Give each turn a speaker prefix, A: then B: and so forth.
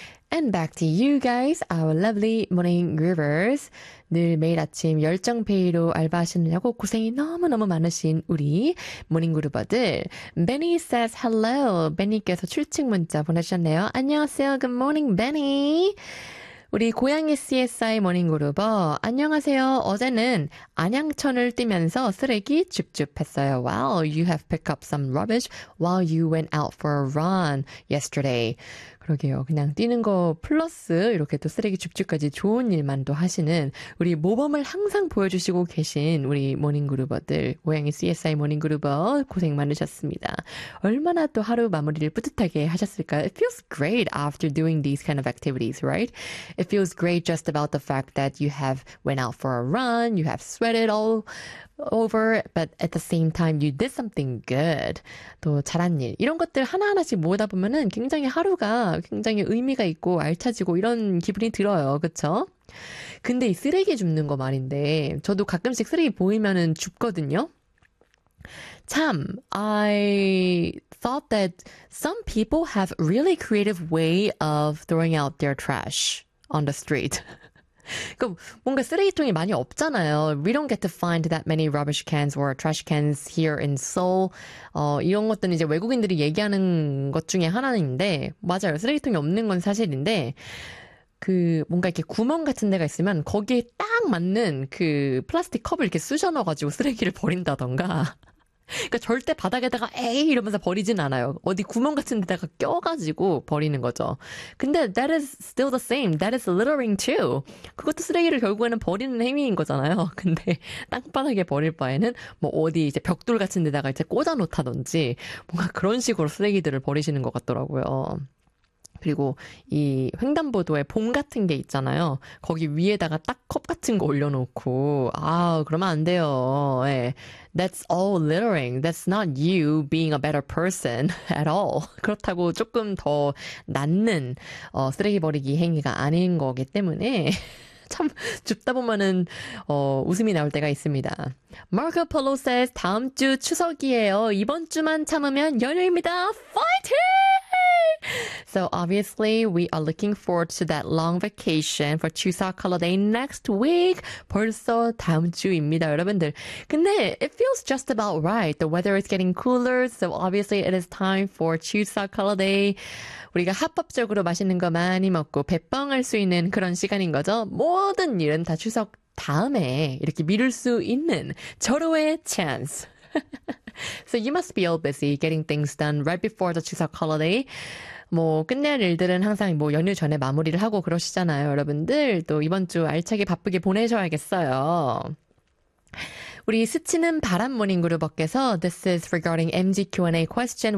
A: And back to you guys, our lovely morning groovers. 늘 매일 아침 열정페이로 알바하시느냐고 고생이 너무너무 많으신 우리 모닝 그루버들. Benny says hello. Benny께서 출첵 문자 보내주셨네요. 안녕하세요. Good morning, Benny. 우리 고양이 CSI 모닝그루버 안녕하세요. 어제는 안양천을 뛰면서 쓰레기 줍줍했어요. Wow, you have picked up some rubbish while you went out for a run yesterday. 그러게요. 그냥 뛰는 거 플러스 이렇게 또 쓰레기 줍줍까지 좋은 일만 또 하시는 우리 모범을 항상 보여주시고 계신 우리 모닝그루버들, 고양이 CSI 모닝그루버 고생 많으셨습니다. 얼마나 또 하루 마무리를 뿌듯하게 하셨을까요? It feels great after doing these kind of activities, right? It feels great just about the fact that you have went out for a run, you have sweated all over, but at the same time you did something good. 또 잘한 일. 이런 것들 하나하나씩 모으다 보면은 굉장히 하루가 굉장히 의미가 있고 알차지고 이런 기분이 들어요. 그쵸? 근데 이 쓰레기 줍는 거 말인데 저도 가끔씩 쓰레기 보이면은 줍거든요. 참, I thought that some people have really creative way of throwing out their trash on the street. 그 뭔가 쓰레기통이 많이 없잖아요. We don't get to find that many rubbish cans or trash cans here in Seoul. 이런 것들은 이제 외국인들이 얘기하는 것 중에 하나인데 맞아요. 쓰레기통이 없는 건 사실인데 그 뭔가 이렇게 구멍 같은 데가 있으면 거기에 딱 맞는 그 플라스틱 컵을 이렇게 쑤셔 넣어가지고 쓰레기를 버린다던가. 그러니까 절대 바닥에다가 에이 이러면서 버리진 않아요. 어디 구멍 같은 데다가 껴가지고 버리는 거죠. 근데 that is still the same. That is littering too. 그것도 쓰레기를 결국에는 버리는 행위인 거잖아요. 근데 땅바닥에 버릴 바에는 뭐 어디 이제 벽돌 같은 데다가 이제 꽂아 놓다든지 뭔가 그런 식으로 쓰레기들을 버리시는 것 같더라고요. 그리고 이 횡단보도에 봉 같은 게 있잖아요. 거기 위에다가 딱 컵 같은 거 올려놓고 그러면 안 돼요. 예. That's all littering. That's not you being a better person at all. 그렇다고 조금 더 낫는 쓰레기 버리기 행위가 아닌 거기 때문에 참 줍다 보면은 웃음이 나올 때가 있습니다. Marco Polo says 다음 주 추석이에요. 이번 주만 참으면 연휴입니다. Fighting! So obviously we are looking forward to that long vacation for Chuseok holiday next week. 벌써 다음 주입니다, 여러분들. 근데 it feels just about right. The weather is getting cooler, so obviously it is time for Chuseok holiday. 우리가 합법적으로 맛있는 거 많이 먹고 배뻥할 수 있는 그런 시간인 거죠. 모든 일은 다 추석 다음에 이렇게 미룰 수 있는 절호의 chance. So you must be all busy getting things done right before the 추석 holiday. 뭐 끝낼 일들은 항상 뭐 연휴 전에 마무리를 하고 그러시잖아요, 여러분들. 또 이번 주 알차게 바쁘게 보내셔야겠어요. 우리 스치는 바람 모닝그룹 밖에서 This is regarding MG Q&A question